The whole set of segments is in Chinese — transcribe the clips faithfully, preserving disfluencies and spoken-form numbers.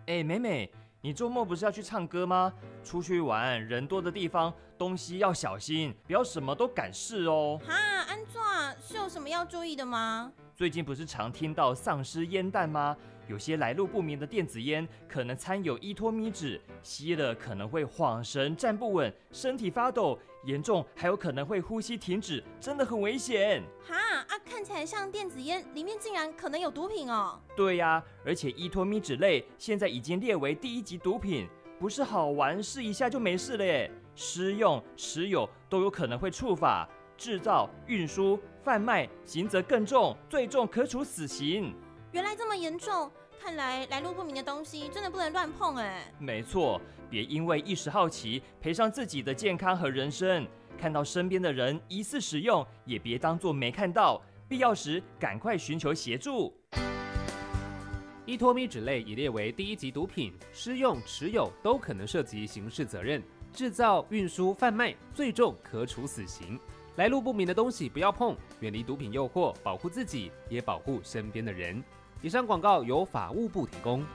哎，美美，你周末不是要去唱歌吗？出去玩，人多的地方，东西要小心，不要什么都敢试哦。 哈，安怎是有什么要注意的吗？ 最近不是常听到丧尸烟弹吗？有些来路不明的电子烟可能掺有依托咪酯，吸了可能会晃神、站不稳、身体发抖，严重还有可能会呼吸停止，真的很危险。 哈啊，看起来像电子烟，里面竟然可能有毒品哦。 对呀、啊，而且依托咪酯类现在已经列为第一级毒品，不是好玩试一下就没事了耶，施用、持有都有可能会触法，制造、运输、贩卖，刑责更重，最重可处死刑。 原来这么严重，看来来路不明的东西真的不能乱碰哎。 没错，别因为一时好奇赔上自己的健康和人生。看到身边的人疑似使用，也别当作没看到，必要时赶快寻求协助。 依托咪酯类已列为第一级毒品，施用、持有都可能涉及刑事责任，制造、运输、贩卖最重可处死刑。来路不明的东西不要碰，远离毒品诱惑，保护自己，也保护身边的人。以上广告由法务部提供。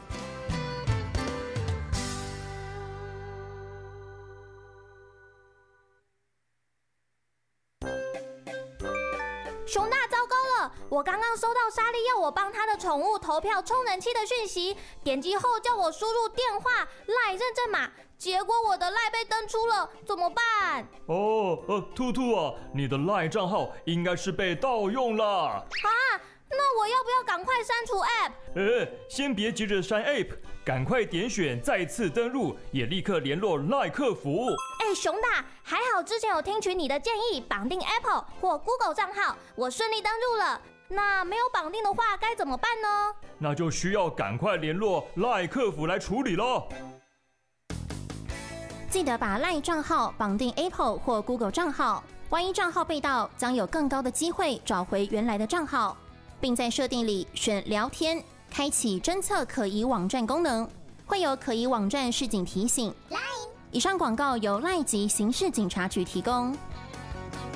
熊大，糟糕了！我刚刚收到莎莉要我帮她的宠物投票充人气的讯息，点击后叫我输入电话、赖认证码，结果我的赖被登出了，怎么办？ 哦，呃，兔兔啊，你的赖账号应该是被盗用了。 啊，那我要不要赶快删除 App？ 呃，先别急着删 App， 赶快点选再次登录，也立刻联络赖客服。 哎，熊大，还好之前有听取你的建议，绑定 Apple 或 Google 账号，我顺利登入了。那没有绑定的话该怎么办呢？ 那就需要赶快联络赖客服来处理了。 记得把赖账号绑定 Apple 或 Google 账号，万一账号被盗，将有更高的机会找回原来的账号，并在设定里选聊天，开启侦测可疑网站功能，会有可疑网站示警提醒。以上广告由赖及刑事警察局提供。